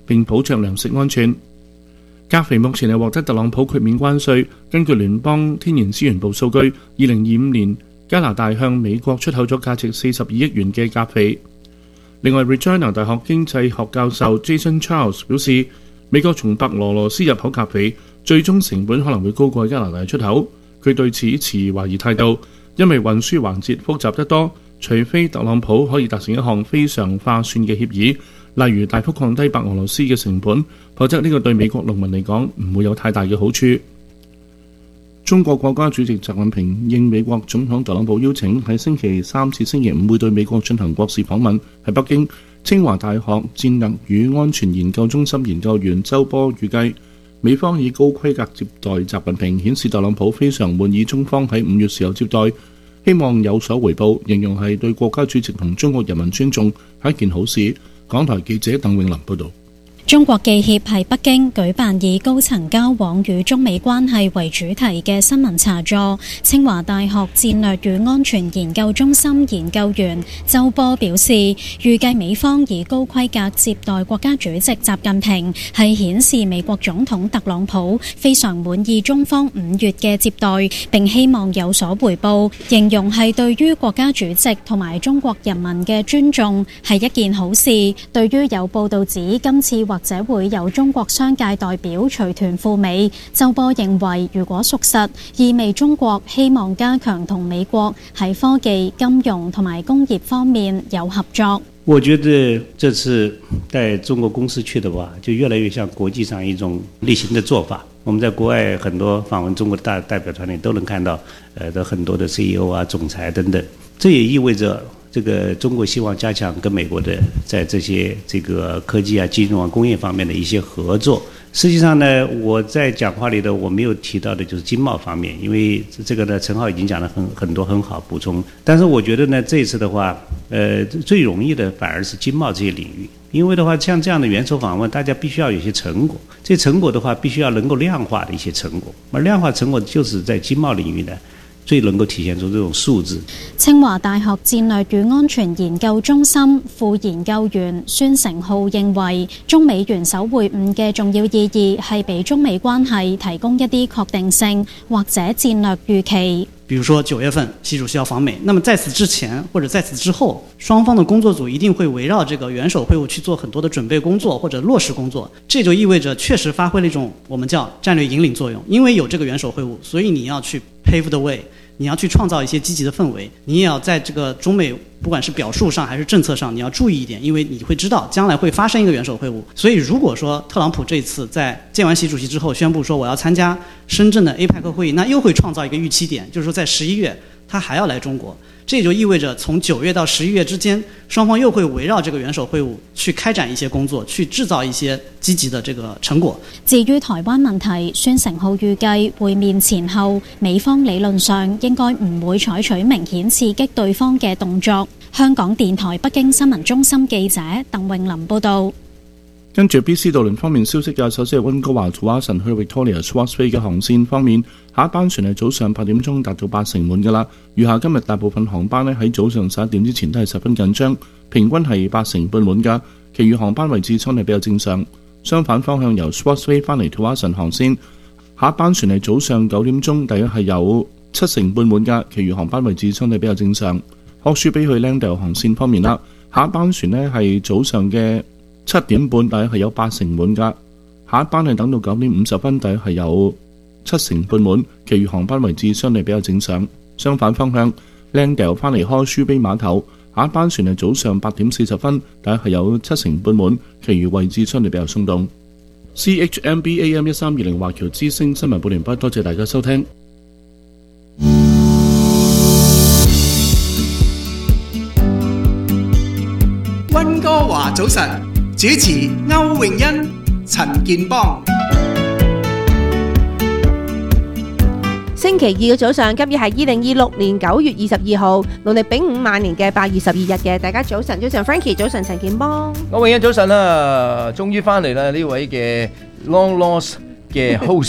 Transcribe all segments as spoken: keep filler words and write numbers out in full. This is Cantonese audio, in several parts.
並保障糧食安全。鉀肥目前係獲得特朗普豁免關稅。根據聯邦天然資源部數據，二零二五年加拿大向美國出口咗價值四十二億元嘅鉀肥。另外 ，Regina 大學經濟學教授 Jason Charles 表示，美國從白俄羅斯入口鉀肥，最終成本可能會高過加拿大出口。佢對此持懷疑態度，因為運輸環節複雜得多，除非特朗普可以達成一項非常划算嘅協議，例如大幅降低白俄羅斯嘅成本，否則呢個對美國農民嚟講唔會有太大嘅好處。中國國家主席習近平應美國總統特朗普邀請，喺星期三至星期五會對美國進行國事訪問。喺北京，清華大學戰略與安全研究中心研究員周波預計，美方以高規格接待習近平，顯示特朗普非常滿意中方喺五月時候接待，希望有所回報，形容係對國家主席同中國人民尊重，係一件好事。港台記者鄧永林報導。 中國記協喺北京舉辦以高層交往與中美關係為主題嘅新聞茶座。清華大學戰略與安全研究中心研究員周波表示，預計美方以高規格接待國家主席習近平，係顯示美國總統特朗普非常滿意中方五月嘅接待，並希望有所回報，形容係對於國家主席同埋中國人民嘅尊重，係一件好事。對於有報道指今次或者會有中國商界代表隨團赴美，周波認為如果屬實，意味中國希望加強同美國喺科技、金融同埋工業方面有合作。 我覺得這次帶中國公司去的話，就越來越像國際上一種例行的做法。我們在國外很多訪問中國的大代表團裡都能看到，呃的很多的 C E O 啊、總裁等等。這也意味着這個中國希望加強跟美國的在這些這個科技啊、金融啊、工業方面的一些合作。實際上呢，我在講話裡的我沒有提到的就是經貿方面，因為這個呢陳浩已經講了很很多很好補充。但是我覺得呢，這一次的話，呃最容易的反而是經貿這些領域，因為的話像這樣的元首訪問，大家必須要有些成果，這成果的話必須要能夠量化的一些成果，而量化成果就是在經貿領域呢最能夠體現出這種數字。 清華大學戰略與安全研究中心副研究員孫成浩認為，中美元首會晤嘅重要意義係俾中美關係提供一啲確定性或者戰略預期。 比如說九月份習主席要訪美，那麼在此之前或者在此之後，雙方的工作組一定會圍繞這個元首會晤去做很多的準備工作或者落實工作。這就意味着確實發揮了一種我們叫戰略引領作用，因為有這個元首會晤，所以你要去 pave the way，你要去創造一些積極的氛圍，你也要在這個中美不管是表述上還是政策上，你要注意一點，因為你會知道將來會發生一個元首會晤。所以如果說特朗普這次在見完習主席之後宣布說我要參加深圳的 A P E C 會議，那又會創造一個預期點，就是說在十一月他還要來中國。這也就意味着從九月到十一月之間，雙方又會圍繞這個元首會晤去開展一些工作，去製造一些積極的這個成果。 至於台灣問題，孫成浩預計會面前後，美方理論上應該唔會採取明顯刺激對方嘅動作。香港電台北京新聞中心記者鄧詠琳報道。 跟住 B C 渡輪方面消息嘅，首先係溫哥華土華神去 Victoria Swartz Bay 嘅航線方面，下一班船係早上八點鐘達到八成滿㗎啦。餘下今日大部分航班呢喺早上十一點之前都係十分緊張，平均係八成半滿㗎。其餘航班位置倉係比較正常。相反方向由 Swartz Bay 翻嚟土華神航線，下一班船係早上九點鐘，大約係有七成半滿㗎。其餘航班位置倉係比較正常。柯舒比去 Langdale 航線方面啦，下一班船呢係早上嘅七點半，大約係有八成滿㗎。下一班係等到九點五十分，大約係有七成半滿。其餘航班位置相對比較正常。相反方向 Langdale 翻嚟柯舒比碼頭，下一班船係早上八點四十分，大約係有七成半滿。其餘位置相對比較鬆動。C H M B A M 一三二零華僑之聲新聞報完畢，多謝大家收聽。 溫哥華早晨，主持歐詠欣、陳健邦。 星期二嘅早上，今日係二零二六年九月二十二號，農曆丙午晚年嘅八月十二日嘅。大家早晨，早晨 Frankie， 早晨陳健邦。 歐詠欣早晨啦，終於翻嚟啦！呢位嘅 long lost 嘅 host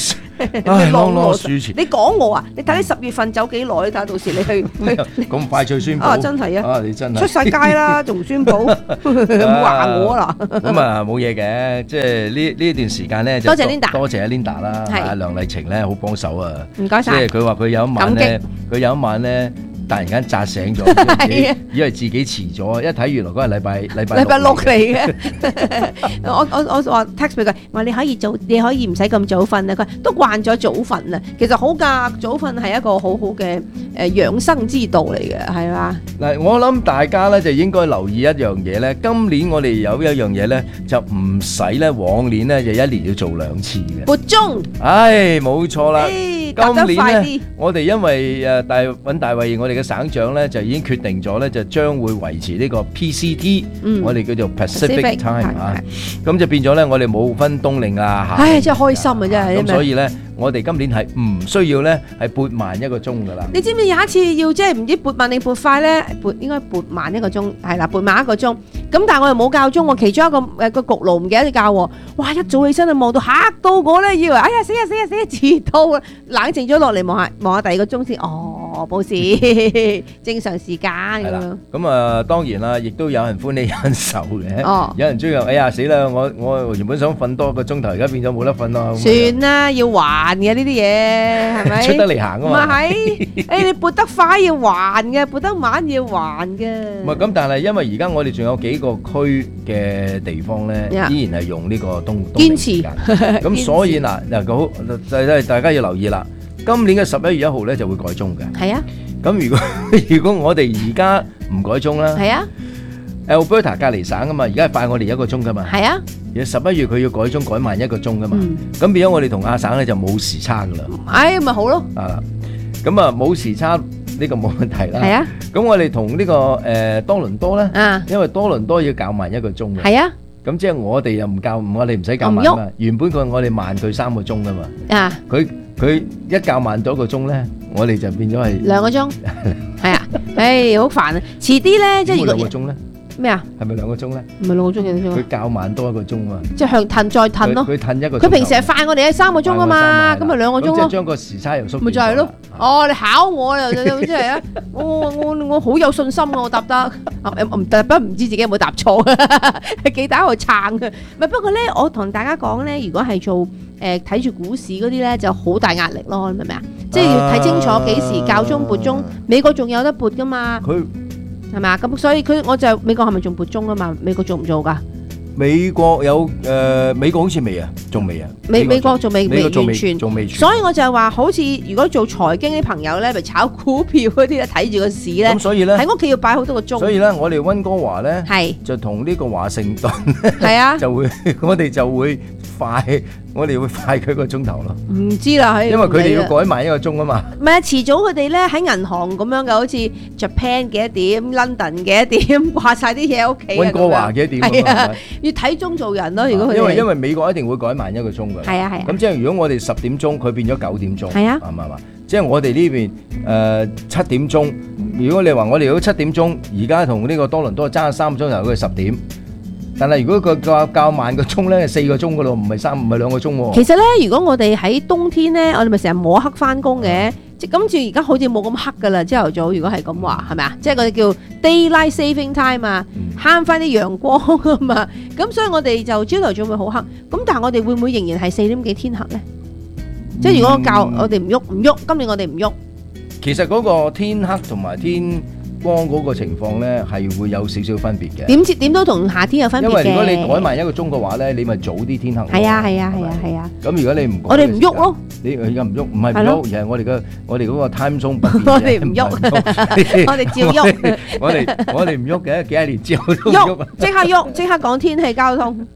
唉，啷啷數錢。 你講我啊？你睇你十月份走幾耐？睇下到時你去去咁快脆宣佈啊！真係啊！ 啊，你真係出世街啦，仲唔宣佈？唔話我啦。 咁啊冇嘢嘅，即係呢呢段時間咧， 多謝 Linda， 多謝阿 Linda 啦， 係啊梁麗晴咧好幫手啊， 唔該晒。 即係佢話佢有一晚咧，佢有一晚咧。突然間扎醒咗，以為自己遲咗，一睇原來嗰日禮拜禮拜禮拜六嚟嘅。我我我話 text 俾佢，話你可以早，你可以唔使咁早瞓啊。佢都慣咗早瞓啦。其實好㗎，早瞓係一個好好嘅誒養生之道嚟嘅，係嘛？ 嗱，我諗大家咧就應該留意一樣嘢咧。今年我哋有一樣嘢咧，就唔使咧往年咧就一年要做兩次嘅撥鐘。 唉，冇錯啦。今年咧，我哋因為誒大揾大衛，我哋嘅省長咧就已經決定咗咧，就將會維持呢個 P C T，我哋叫做 Pacific Time 啊。咁就變咗咧，我哋冇分冬令啊夏。 唉，真係開心啊！真係。 咁所以咧，我哋今年係唔需要咧係撥慢一個鐘噶啦。 你知唔知有一次要即係唔知撥慢定撥快咧？撥應該撥慢一個鐘，係啦，撥慢一個鐘。咁但係我又冇校鐘喎，其中一個誒個焗爐唔記得教喎。哇！一早起身就望到嚇到我咧，以為哎呀死啊死啊死啊遲到啦！冷靜咗落嚟望下望下第二個鐘先，哦冇事，正常時間咁樣。 咁啊當然啦，亦都有人歡喜有人愁嘅。 哦， 有人追話哎呀死啦！我我原本想瞓多一個鐘頭，而家變咗冇得瞓咯。 算啦，要還嘅呢啲嘢係咪？ 出得嚟行啊嘛。 唔係，誒你撥得快要還嘅，撥得慢要還嘅。 唔係咁，但係因為而家我哋仲有幾個區嘅地方咧，依然係用呢個冬冬令時間。咁所以嗱嗱好，就係大家要留意啦。今年嘅十一月一號咧就會改鐘嘅。 係啊。 咁如果如果我哋而家唔改鐘啦， 係啊。 Alberta 隔離省啊嘛，而家係快我哋一個鐘噶嘛。 係啊。 而十一月佢要改鐘改慢一個鐘噶嘛。咁變咗我哋同亞省咧就冇時差噶啦。 唉，咪好咯。 啊，咁啊冇時差呢個冇問題啦。 係啊。 咁我哋同呢個誒多倫多咧，啊，因為多倫多要較慢一個鐘嘅。 係啊。 咁即係我哋又唔較，我哋唔使較慢啊嘛。原本佢我哋慢佢三個鐘噶嘛。啊。佢佢一較慢咗一個鐘咧，我哋就變咗係兩個鐘。係啊，唉，好煩啊！遲啲咧，即係如果兩個鐘咧。 咩啊？ 係咪兩個鐘咧？ 唔係兩個鐘幾多鐘啊？ 佢較慢多一個鐘嘛。即係向褪再褪咯。 佢褪一個。 佢平時係快我哋係三個鐘啊嘛，咁咪兩個鐘咯。 即係將個時差又縮。 咪就係咯。哦，你考我又真係啊！我我我好有信心啊！我答得，唔答不唔知自己有冇答錯，幾打我撐嘅。咪不過咧，我同大家講咧，如果係做誒睇住股市嗰啲咧，就好大壓力咯，你明唔明啊？即係要睇清楚幾時校鐘撥鐘。美國仲有得撥噶嘛？佢。係嘛？咁所以佢我就美國係咪仲撥鐘啊嘛？美國做唔做㗎？ 美國有誒，美國好似未啊，仲未啊。 美美國仲未未完全， 仲未。 所以我就係話，好似如果做財經啲朋友咧，咪炒股票嗰啲咧，睇住個市咧。 咁所以咧， 喺屋企要擺好多個鐘。 所以咧，我哋溫哥華咧， 係就同呢個華盛頓係啊， 就會我哋就會快，我哋會快佢個鐘頭咯。 唔知啦， 因為佢哋要改慢一個鐘啊嘛。 唔係啊，遲早佢哋咧喺銀行咁樣嘅，好似 Japan 幾多點、London 幾多點，掛曬啲嘢喺屋企。 溫哥華幾多點？ 係啊，要睇鐘做人咯。如果佢因為因為美國一定會改慢一個鐘㗎。 係啊係啊。 咁即係如果我哋十點鐘，佢變咗九點鐘。 係啊。 係嘛嘛？即係我哋呢邊誒七點鐘。如果你話我哋如果七點鐘，而家同呢個多倫多爭三個鐘頭，佢係十點。但係如果佢較較慢個鐘咧，係四個鐘噶咯，唔係三唔係兩個鐘喎。 其實咧，如果我哋喺冬天咧，我哋咪成日摸黑翻工嘅，即係今次而家好似冇咁黑噶啦。朝頭早如果係咁話，係咪啊？即係嗰啲叫 daylight saving time 啊，慳翻啲陽光啊嘛。咁所以我哋就朝頭早會好黑。咁但係我哋會唔會仍然係四點幾天黑咧？嗯、即係如果我教我哋唔喐唔喐，今年我哋唔喐。 其實嗰個天黑同埋天光嗰個情況咧，係會有少少分別嘅。 點知點都同夏天有分別嘅。因為如果你改慢一個鐘嘅話咧，你咪早啲天黑。 係啊係啊係啊係啊。 咁如果你唔， 我哋唔喐咯。 你而家唔喐，唔係唔喐，而係我哋嘅我哋嗰個 time zone 不變。 我哋唔喐，我哋照喐。 我哋我哋唔喐嘅，幾廿年之後都唔喐。 即刻喐，即刻講天氣交通。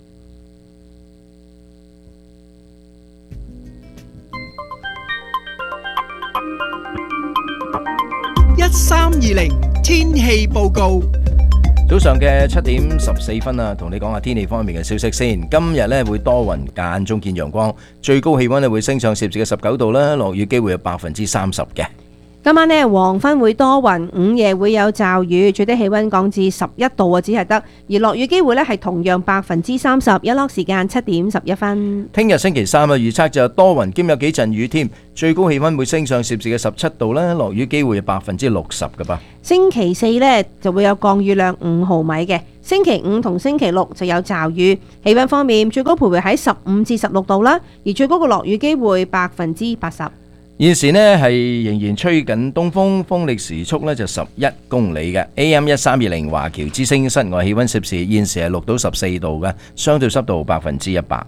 一三二零天氣報告。 早上嘅七點十四分啊，同你講下天氣方面嘅消息先。今日咧會多雲，間中見陽光，最高氣溫咧會升上攝氏嘅十九度啦，落雨機會有百分之三十嘅。 今晚呢，黃昏會多雲，午夜會有驟雨，最低氣溫降至十一度啊，只係得。而落雨機會呢係同樣百分之三十，日落時間七點十一分。 聽日星期三嘅預測就多雲兼有幾陣雨添，最高氣溫會升上攝氏嘅十七度啦，落雨機會係百分之六十㗎噃。 星期四呢就會有降雨量五毫米嘅，星期五同星期六就有驟雨。氣溫方面，最高徘徊喺十五至十六度啦，而最高嘅落雨機會百分之八十。 現時呢係仍然吹緊東風，風力時速呢就十一公里嘅。A M 一三二零華僑之聲，室外氣溫攝氏現時係錄到十四度嘅，相對濕度百分之一百。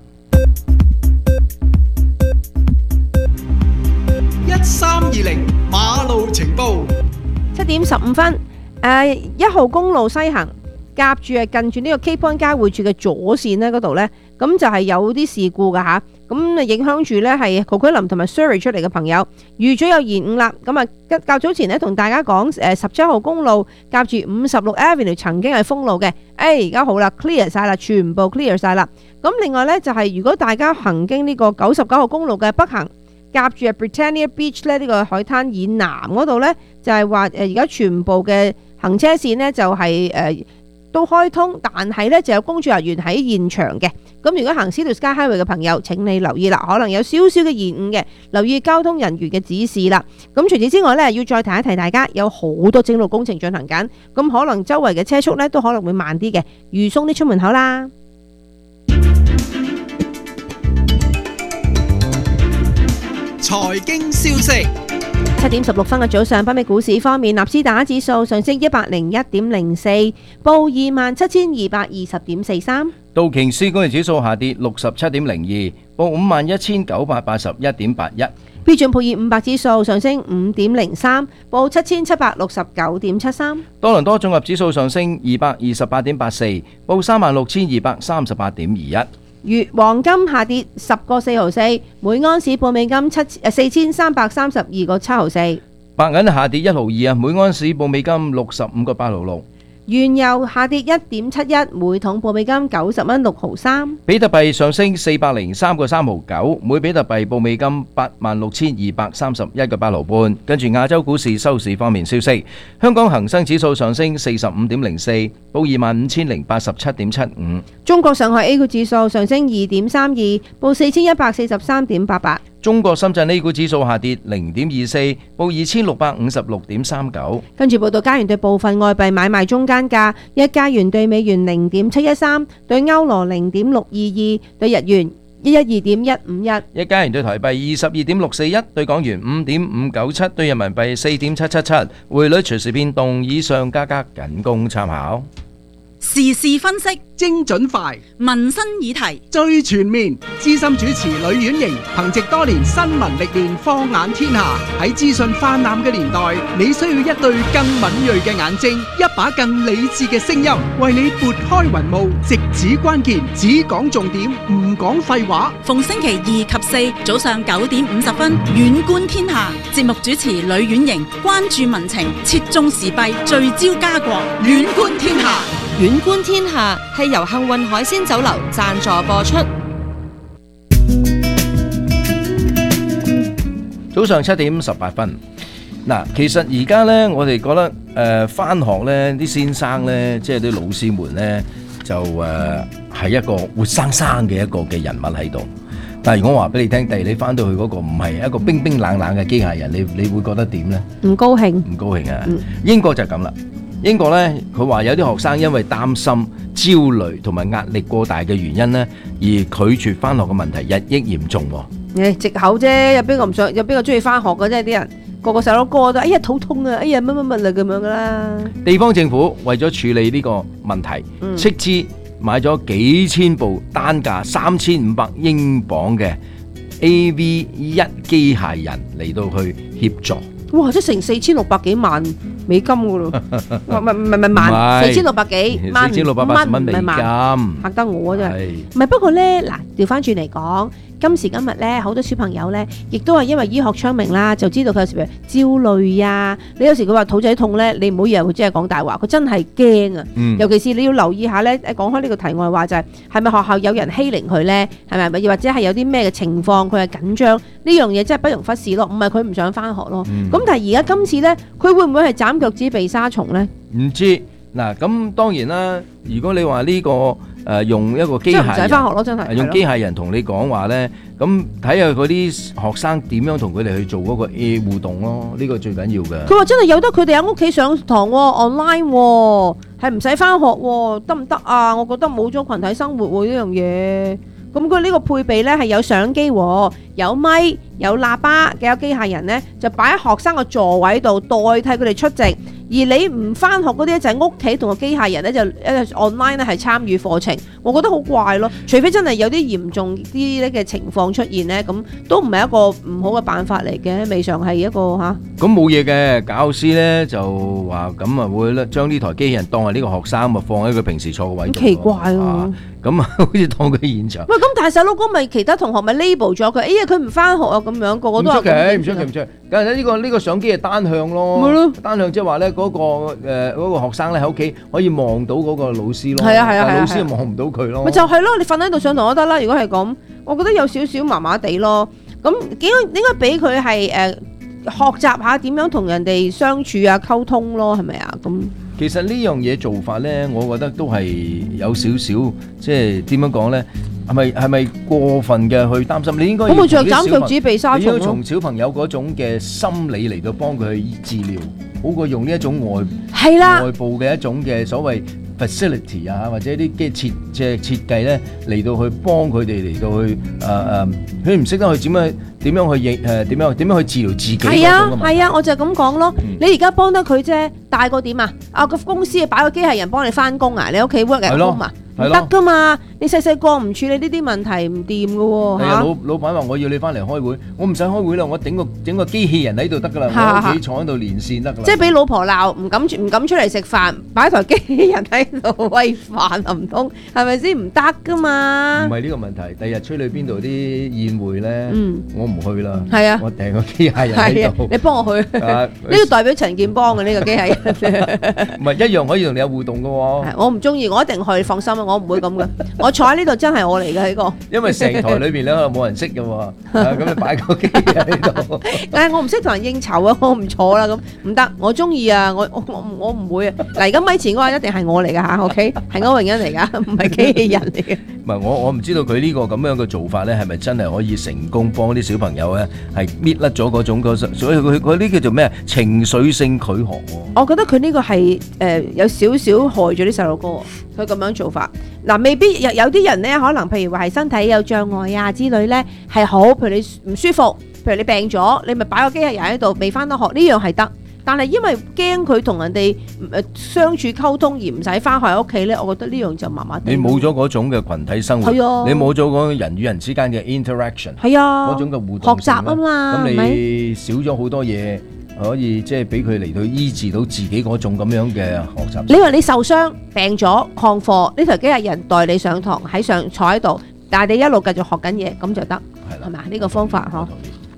一三二零馬路情報， 七點十五分，誒一號公路西行夾住係近住呢個 Cape Point 交匯處嘅左線呢嗰度呢，咁就係有啲事故㗎吓。咁影響住呢係桃葵林同埋 Surrey 出嚟嘅朋友，預咗有延誤啦。咁啊，較早前呢同大家講，誒十七號公路夾住五十六 Avenue 曾經係封路嘅，誒而家好啦 ，clear 晒啦，全部 clear 晒啦。咁另外呢，就係如果大家行經呢個九十九號公路嘅北行，夾住 Britannia Beach 咧呢個海灘以南嗰度呢，就係話誒而家全部嘅行車線呢就係、是、誒。呃都開通，但係咧就有工作人員喺現場嘅。咁如果行 Sea to Sky Highway 嘅朋友，請你留意啦，可能有少少嘅延誤嘅，留意交通人員嘅指示啦。咁除此之外咧，要再提一提大家，有好多整路工程進行緊，咁可能周圍嘅車速咧都可能會慢啲嘅，預鬆啲出門口啦。 財經消息。 七點十六分嘅早上，北美股市方面，納斯達克指數上升一百零一點零四，報二萬七千二百二十點四三。 道瓊斯工業指數下跌六十七點零二，報五萬一千九百八十一點八一。 標準普爾五百指數上升五點零三，報七千七百六十九點七三。 多倫多綜合指數上升二百二十八點八四，報三萬六千二百三十八點二一。 月黃金下跌十個四毫四，每盎司報美金七誒四千三百三十二個七毫四。 白銀下跌一毫二啊，每盎司報美金六十五個八毫六。 原油下跌一點七一，每桶報美金九十蚊六毫三。 比特幣上升四百零三個三毫九，每比特幣報美金八萬六千二百三十一個八毫半。跟住亞洲股市收市方面消息，香港恒生指數上升四十五點零四，報二萬五千零八十七點七五。 中國上海 A 股指數上升二點三二，報四千一百四十三點八八。 中國深圳 A 股指數下跌零點二四，報二千六百五十六點三九。 跟住報道加元對部分外幣買賣中間價：一加元對美元零點七一三，對歐羅零點六二二，對日元一一二點一五一。 一加元對台幣二十二點六四一，對港元五點五九七，對人民幣四點七七七。匯率隨時變動，以上價格僅供參考。 時事分析， 精準快， 民生議題最全面。資深主持呂婉瑩憑藉多年新聞歷練，放眼天下。喺資訊泛濫嘅年代，你需要一對更敏銳嘅眼睛，一把更理智嘅聲音，為你撥開雲霧，直指關鍵，只講重點，唔講廢話。 逢星期二及四早上九點五十分，遠觀天下。節目主持呂婉瑩關注民情，切中時弊，聚焦家國，遠觀天下。 遠觀天下係由幸運海鮮酒樓贊助播出。 早上七點十八分，嗱，其實而家呢，我哋覺得誒返學呢啲先生呢，即係啲老師們呢，就誒係、呃、一個活生生嘅一個嘅人物喺度。但係如果我話俾你聽，第二你返到去嗰個唔係一個冰冰冷冷嘅機械人，你你會覺得點呢？ 唔高興， 唔高興啊！嗯、英國就咁啦。英國呢，佢話有啲學生因為擔心、焦慮同埋壓力過大嘅原因呢，而拒絕返學嘅問題日益嚴重。 誒，藉口啫，有邊個唔想？有邊個中意返學嘅啫？啲人個個細佬哥都，哎呀肚痛啊，哎呀乜乜乜啦咁樣噶啦。 地方政府為咗處理呢個問題，嗯、斥資買咗幾千部單價三千五百英鎊嘅 A V 一機械人嚟到去協助。 哇！即成四千六百幾萬美金噶咯，唔係唔係唔係萬四千六百幾萬， 四千六百八十蚊美金， 嚇得我真係。唔係不過咧，嗱調翻轉嚟講，今時今日咧，好多小朋友咧，亦都係因為醫學昌明啦，就知道佢有時譬如焦慮啊。你有時佢話肚仔痛咧，你唔好以為佢真係講大話，佢真係驚啊。嗯、尤其是你要留意下咧，誒講開呢個題外話就係、是，係咪學校有人欺凌佢咧？係咪？又或者係有啲咩嘅情況佢係緊張？呢樣嘢真係不容忽視咯。唔係佢唔想翻學咯。咁、嗯、但係而家今次咧，佢會唔會係斬腳趾避沙蟲咧？唔知。 嗱，咁當然啦。如果你話呢、這個誒、呃、用一個機械人， 唔使翻學咯，真係用機械人同你講話咧，咁睇下嗰啲學生點樣同佢哋去做嗰個 A 互動咯，呢、這個最緊要嘅。 佢話真係有得佢哋喺屋企上堂喎 ，online 喎，係唔使翻學喎，得唔得啊？我覺得冇咗群體生活喎呢樣嘢。咁佢呢個配備咧係有相機喎，有咪、有喇叭嘅有機械人咧，就擺喺學生嘅座位度代替佢哋出席。而你唔翻學嗰啲咧，就喺屋企同個機械人咧就誒 online 咧係參與課程，我覺得好怪咯。除非真係有啲嚴重啲咧嘅情況出現咧，咁都唔係一個唔好嘅辦法嚟嘅，未嘗係一個嚇。 咁冇嘢嘅，教師咧就話咁啊會咧將呢台機器人當係呢個學生，咪放喺佢平時坐嘅位度。 奇怪喎！ 咁啊，好似當佢現場。 喂，咁但係細佬哥咪其他同學咪 label 咗佢，哎呀佢唔翻學啊咁樣，個個都話唔出奇，唔出奇，唔出奇。但係呢個呢個相機係單向咯， 係咯， 單向即係話咧嗰個誒嗰個學生咧喺屋企可以望到嗰個老師咯， 係啊係啊， 但係老師又望唔到佢咯。 咪就係咯，你瞓喺度上堂都得啦。如果係咁，我覺得有少少麻麻地咯。咁應該應該俾佢係誒學習下點樣同人哋相處啊溝通咯，係咪啊？咁其實呢樣嘢做法咧，我覺得都係有少少即係點樣講咧？係咪係咪過分嘅去擔心？你應該咁咪著斬腳趾避沙蟲咯。 你應該從小朋友嗰種嘅心理嚟到幫佢去治療，好過用呢一種外係啦外部嘅一種嘅所謂 facility 啊，或者啲嘅設即係設計咧嚟到去幫佢哋嚟到去誒誒，佢唔識得去點樣點樣去誒點樣點樣去治療自己嗰種嘅問題。係啊係啊，我就係咁講咯。嗯、你而家幫得佢啫，大個點啊？啊個公司擺個機械人幫你翻工啊？你屋企 work at home啊？唔得噶嘛！你細細個唔處理呢啲問題唔掂噶喎。係啊， 老老闆話我要你翻嚟開會，我唔使開會啦，我整個整個機器人喺度得噶啦，我喺屋企坐喺度連線得噶啦。 即係俾老婆鬧，唔敢唔敢出嚟食飯，擺台機器人喺度餵飯，唔通係咪先？唔得噶嘛。唔係呢個問題，第日出去邊度啲宴會咧， 嗯、 我唔去啦。 係啊， 我訂個機械人喺度。 你幫我去。呢個代表陳建邦嘅呢個機械人。 唔係一樣可以同你有互動噶喎。 我唔中意，我一定去，放心啊，我唔會咁嘅。我坐喺呢度真係我嚟嘅呢個， 因為成台裏邊咧冇人識嘅喎，咁你擺個機喺度。 但係我唔識同人應酬啊，我唔坐啦，咁唔得，我中意啊，我我我我唔會啊。嗱，而家咪前嗰個一定係我嚟㗎嚇 ，OK，係歐永恩嚟㗎，唔係機器人嚟嘅。 唔係我我唔知道佢呢個咁樣嘅做法咧，係咪真係可以成功幫啲小朋友咧係搣甩咗嗰種個，所以佢佢呢叫做咩情緒性拒學喎。 我覺得佢呢個係誒有少少害咗啲細路哥，佢咁樣做法。嗱，未必有有啲人咧，可能譬如話係身體有障礙啊之類咧，係好，譬如你唔舒服，譬如你病咗，你咪擺個機械人喺度，未翻得學呢樣係得。但係因為驚佢同人哋誒相處溝通而唔使翻去屋企咧，我覺得呢樣就麻麻地。 你冇咗嗰種嘅群體生活， 啊、 你冇咗嗰種人與人之間嘅 interaction， 係啊， 嗰種嘅互動學習啊嘛， 咁你少咗好多嘢。可以即係俾佢嚟到醫治到自己嗰種咁樣嘅學習。 你話你受傷病咗曠課，呢台機械人代你上堂喺上坐喺度，但係你一路繼續學緊嘢，咁就得，係咪啊？呢個方法嗬。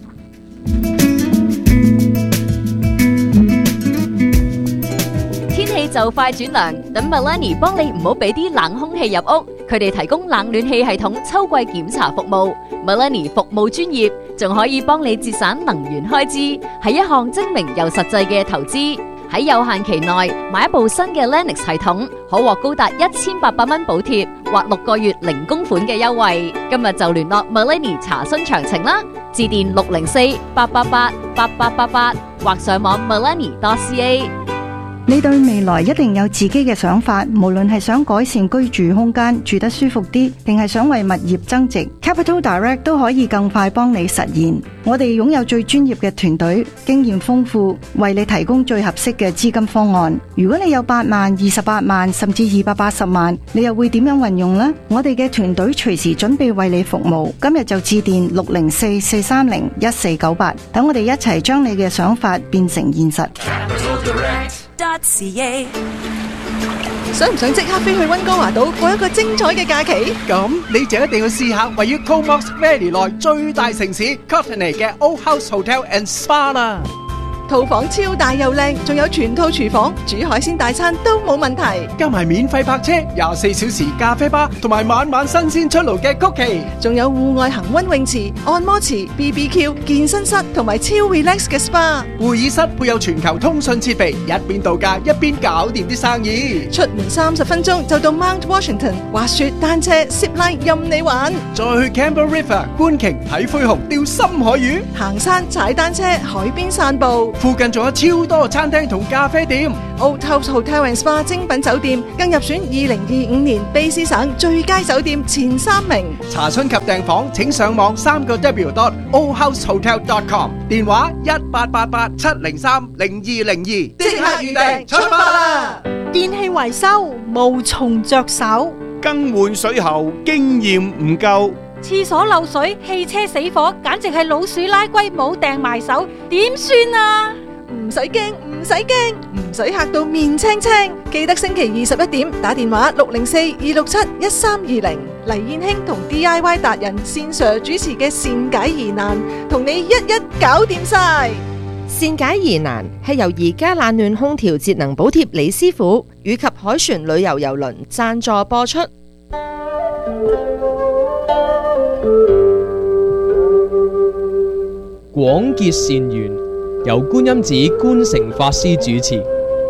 天氣就快轉涼，等 Melanie 幫你唔好俾啲冷空氣入屋。佢哋提供冷暖氣系統秋季檢查服務 ，Melanie 服務專業，仲可以幫你節省能源開支，係一項精明又實際嘅投資。喺有限期內買一部新嘅 Lennox 系統，可獲高達一千八百蚊補貼或六個月零供款嘅優惠。今日就聯絡 Melanie 查詢詳情啦，致電六零四八八八八八八八或上網 melanie dot c a。 你對未來一定有自己嘅想法，無論係想改善居住空間，住得舒服啲，定係想為物業增值， Capital Direct 都可以更快幫你實現。我哋擁有最專業嘅團隊，經驗豐富，為你提供最合適嘅資金方案。如果你有八萬、二十八萬，甚至二百八十萬，你又會點樣運用呢？我哋嘅團隊隨時準備為你服務。今日就致電六零四四三零一四九八，等我哋一齊將你嘅想法變成現實。 C A 想唔想即刻飛去溫哥華島過一個精彩嘅假期？ 咁你就一定要試下位於 Comox Valley 內最大城市 Courtenay 嘅 Old House Hotel and Spa 啦。 套房超大又靚，仲有全套廚房，煮海鮮大餐都冇問題。 加埋免費泊車、廿四小時咖啡吧，同埋晚晚新鮮出爐嘅曲奇， 仲有戶外恒溫泳池、按摩池、B B Q、健身室同埋超 relax 嘅 S P A。 會議室配有全球通訊設備，一邊度假一邊搞掂啲生意。 出門三十分鐘就到 Mount Washington， 滑雪、單車、zip line 任你玩。 再去 Campbell River 觀鯨、睇灰熊、釣深海魚， 行山、踩單車、海邊散步。 附近仲有超多餐廳同咖啡店。 Old House Hotel and Spa 精品酒店更入選二零二五年卑詩省最佳酒店前三名。 查詢及訂房請上網三個 W dot old house hotel dot com， 電話一八八八七零三零二零二，即刻預訂出發啦！ 電器維修無從着手， 更換水喉經驗唔夠， 廁所漏水、汽車死火，簡直係老鼠拉龜冇掟埋手，點算啊？ 唔使驚，唔使驚，唔使嚇到面青青。記得星期二十一點打電話六零四二六七一三二零，黎燕卿同 D I Y 達人線 Sir 主持嘅善解疑難，同你一一搞掂晒。 善解疑難係由而家冷暖空調節能補貼李師傅以及海船旅遊郵輪贊助播出。 廣結善緣，由觀音寺觀誠法師主持。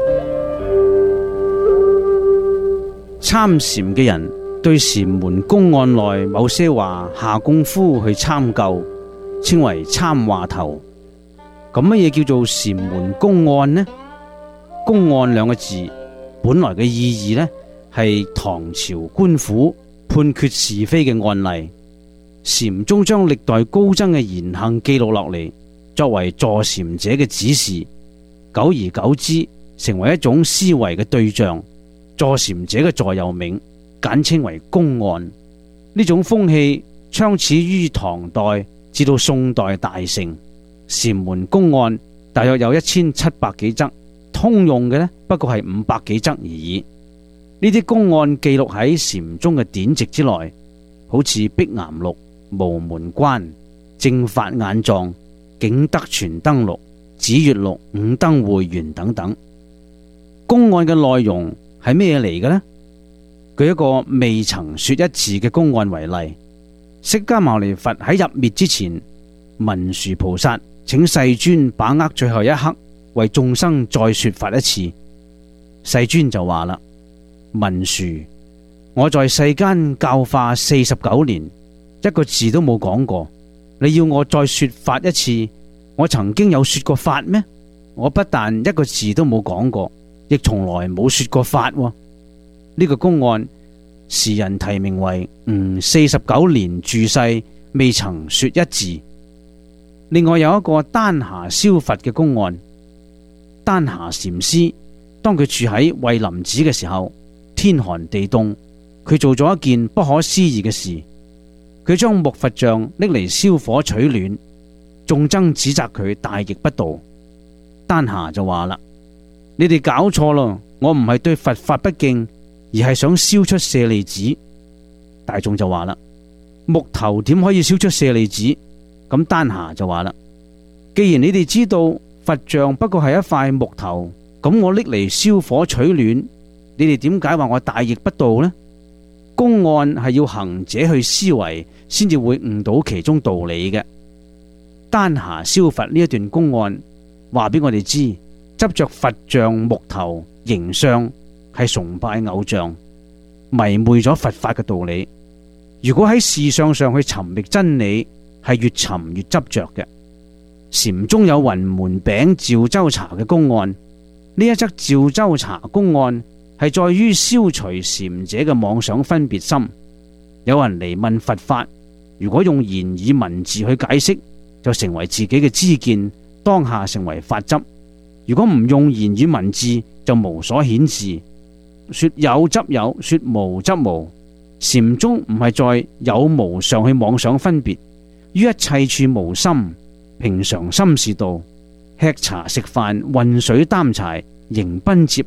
參禪嘅人對禪門公案內某些話下功夫去參究，稱為參話頭。咁乜嘢叫做禪門公案呢？公案兩個字本來嘅意義呢，係唐朝官府判決是非嘅案例。禪宗將歷代高僧嘅言行記錄落嚟，作為坐禪者嘅指示，久而久之成為一種思維嘅對象。坐禪者嘅座右銘簡稱為公案。呢種風氣倡始於唐代至到宋代大盛。禪門公案大約有一千七百幾則，通用嘅呢不過係五百幾則而已。呢啲公案記錄喺禪宗嘅典籍之內，好似碧岩錄、無門關、正法眼藏、景德傳燈錄、指月錄、五燈會元等等。公案嘅內容係咩嚟嘅呢？舉一個未曾說一字嘅公案為例，釋迦牟尼佛喺入滅之前，文殊菩薩請世尊把握最後一刻，為眾生再說法一次。世尊就話啦：文殊，我在世間教化四十九年，一個字都冇講過，你要我再說法一次，我曾經有說過法咩？我不但一個字都冇講過，亦從來冇說過法。呢、這個公案時人提名為吾四十九年住世未曾說一字。另外有一個丹霞燒佛嘅公案。丹霞禪師當佢住喺慧林寺嘅時候，天寒地凍，佢做咗一件不可思議嘅事。佢將木佛像拎嚟燒火取暖，眾僧指責佢大逆不道。丹霞就話啦：你哋搞錯咯，我唔係對佛法不敬，而係想燒出舍利子。大眾就話啦：木頭點可以燒出舍利子？咁丹霞就話啦：既然你哋知道佛像不過係一塊木頭，咁我拎嚟燒火取暖，你哋點解話我大逆不道呢？公案係要行者去思維，先至會悟到其中道理嘅。丹霞燒佛呢一段公案話俾我哋知，執着佛像木頭形象係崇拜偶像，迷昧咗佛法嘅道理。如果喺事相上去尋覓真理，係越尋越執着嘅。禪宗有雲門餅趙州茶嘅公案，呢一則趙州茶公案係在於消除禪者嘅妄想分別心。有人嚟問佛法，如果用言語文字去解釋，就成為自己嘅知見，當下成為法執；如果唔用言語文字，就無所顯示。說有執有，說無執無。禪宗唔係在有無上去妄想分別，於一切處無心，平常心是道。吃茶食飯，運水擔柴，迎賓接客，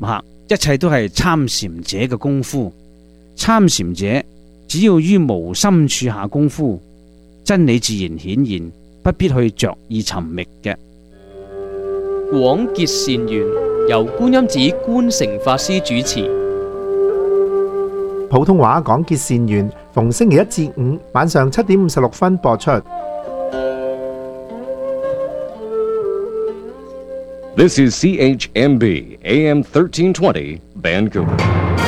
一切都係參禪者嘅功夫。參禪者只要於無心處下功夫，真理自然顯現，不必去着意尋覓嘅。 廣結善緣，由觀音寺觀誠法師主持。 普通話廣結善緣，逢星期一至五晚上七點五十六分播出。 This is C H M B A M thirteen twenty Vancouver。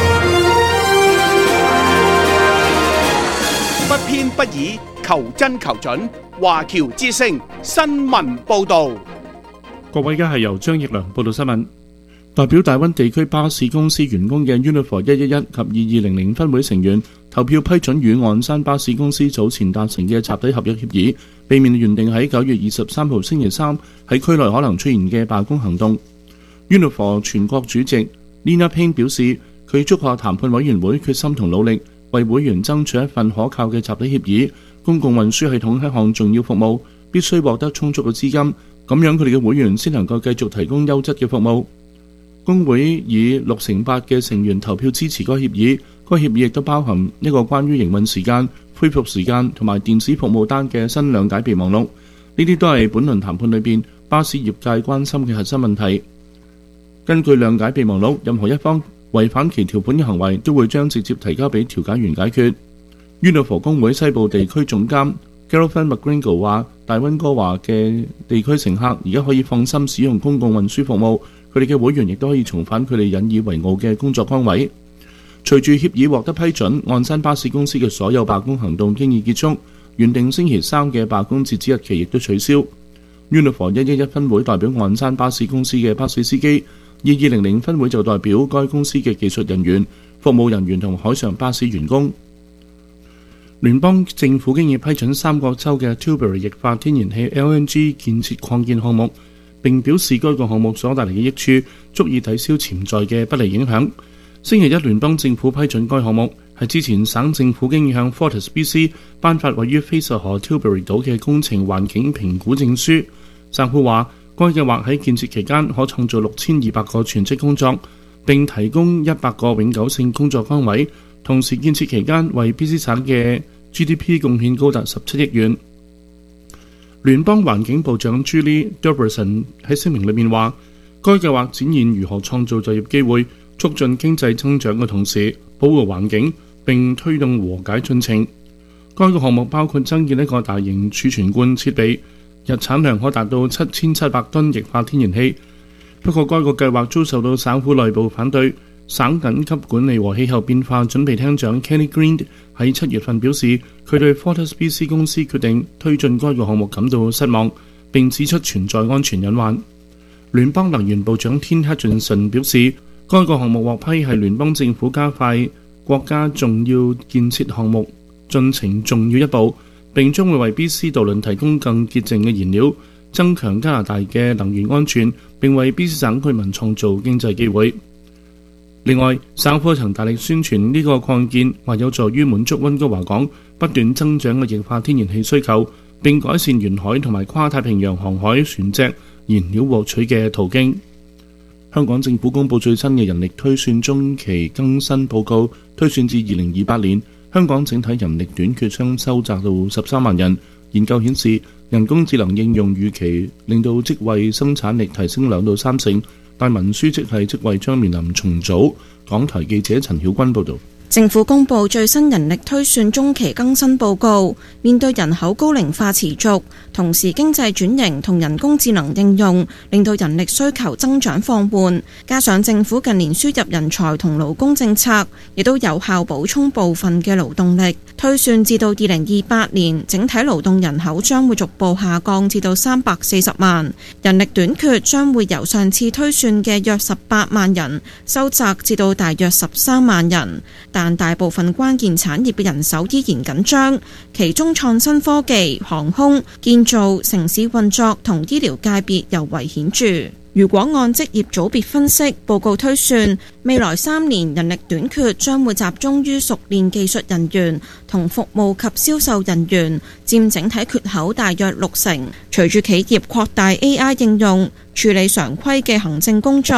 不偏不倚，求真求準，華僑之聲新聞報導。 各位，而家係由張奕良報道新聞。代表大灣地區巴士公司員工嘅 Unifor 一一一及二二零零分會成員投票批准與岸山巴士公司早前達成嘅集體合約協議，避免原定喺九月二十三號星期三喺區內可能出現嘅罷工行動。Unifor 全國主席 Lina Payne 表示，佢祝賀談判委員會決心同努力，為會員爭取一份可靠嘅集體協議。公共運輸系統係一項重要服務，必須獲得充足嘅資金，咁樣佢哋嘅會員先能夠繼續提供優質嘅服務。工會以六成八嘅成員投票支持該協議，該協議亦都包含一個關於營運時間、恢復時間同埋電子服務單嘅新諒解備忘錄。呢啲都係本輪談判裏邊巴士業界關心嘅核心問題。根據諒解備忘錄，任何一方違反其條款嘅行為，都會將直接提交俾調解員解決。Unifor 工會西部地區總監 Gareth McGringo 話：大溫哥華嘅地區乘客而家可以放心使用公共運輸服務。佢哋嘅會員亦都可以重返佢哋引以為傲嘅工作崗位。隨住協議獲得批准，岸山巴士公司嘅所有罷工行動經已結束，原定星期三嘅罷工截止日期亦都取消。Unifor 一一一分會代表岸山巴士公司嘅巴士司機，二二零零分會就代表該公司嘅技術人員、服務人員同海上巴士員工。聯邦政府經已批准三角洲嘅 Tilbury 液化天然氣 L N G 建設擴建項目，並表示該個項目所帶嚟嘅益處足以抵消潛在嘅不利影響。星期一聯邦政府批准該項目，係之前省政府經已向 FortisBC 頒發位於菲實河 Tilbury 島嘅工程環境評估證書。省府話，該計劃喺建設期間可創造六千二百個全職工作，並提供一百個永久性工作崗位。同時建設期間為 B C 省嘅 G D P 貢獻高達十七億元。聯邦環境部長 Julie Derbyshire 喺聲明裏面話，該計劃展現如何創造就業機會，促進經濟增長嘅同時保護環境，並推動和解進程。該個項目包括增建一個大型儲存罐設備，日產量可達到七千七百噸液化天然氣。不過該個計劃遭受到省府內部反對。省緊急管理和氣候變化準備廳長 Kenny Green 喺七月份表示，佢對 FortisBC 公司決定推進該個項目感到失望，並指出存在安全隱患。聯邦能源部長 Tim Hutchinson 表示，該個項目獲批係聯邦政府加快國家重要建設項目進程重要一步，並將會為 B C 渡輪提供更潔淨嘅燃料，增強加拿大嘅能源安全，並為 B C 省居民創造經濟機會。另外，省府曾大力宣傳呢個擴建或有助於滿足溫哥華港不斷增長嘅液化天然氣需求，並改善沿海同埋跨太平洋航海船隻燃料獲取嘅途徑。香港政府公布最新嘅人力推算中期更新報告，推算至二零二八年，香港整體人力短缺將收窄到十三萬人。研究顯示，人工智能應用預期令到職位生產力提升兩到三成。但文書職系職位將面臨重組。港台記者陳曉君報導。 政府公布最新人力推算中期更新報告，面對人口高齡化持續，同時經濟轉型同人工智能應用，令到人力需求增長放緩，加上政府近年輸入人才同勞工政策，亦都有效補充部分嘅勞動力。推算至到二零二八年，整體勞動人口將會逐步下降至到三百四十萬，人力短缺將會由上次推算嘅約十八萬人收窄至到大約十三萬人。但大部分關鍵產業嘅人手依然緊張，其中創新科技、航空、建造、城市運作同醫療界別尤為顯著。如果按職業組別分析，報告推算未來三年人力短缺將會集中於熟練技術人員同服務及銷售人員，佔整體缺口大約六成。隨住企業擴大 A I 應用，處理常規嘅行政工作，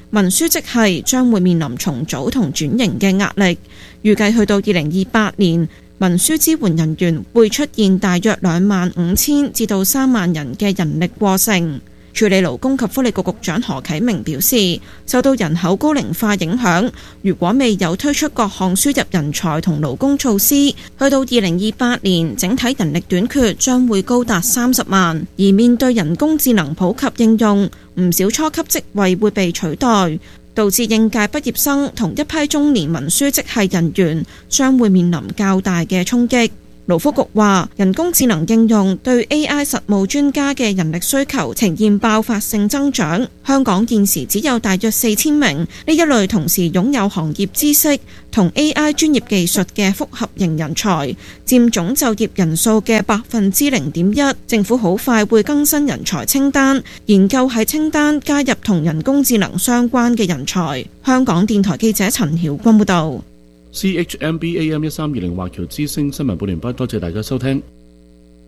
文書職系將會面臨重組同轉型嘅壓力。預計去到二零二八年，文書支援人員會出現大約兩萬五千至到三萬人嘅人力過剩。處理勞工及福利局局長何啟明表示，受到人口高齡化影響，如果未有推出各項輸入人才同勞工措施，去到二零二八年，整體人力短缺將會高達三十萬。而面對人工智能普及應用，唔少初級職位會被取代，導致應屆畢業生同一批中年文書職系人員將會面臨較大嘅衝擊。勞福局話，人工智能應用對 A I 實務專家嘅人力需求呈現爆發性增長。香港現時只有大約四千名呢一類同時擁有行業知識同 A I 專業技術嘅複合型人才，佔總就業人數嘅百分之零點一。政府好快會更新人才清單，研究喺清單加入同人工智能相關嘅人才。香港電台記者陳曉君報導。 C H M B A M 一三二零華僑之聲新聞報聯播，多謝大家收聽。